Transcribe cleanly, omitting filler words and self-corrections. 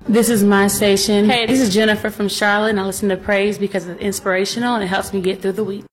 This is my station. Hey, this is Jennifer from Charlotte, and I listen to praise because it's inspirational and it helps me get through the week.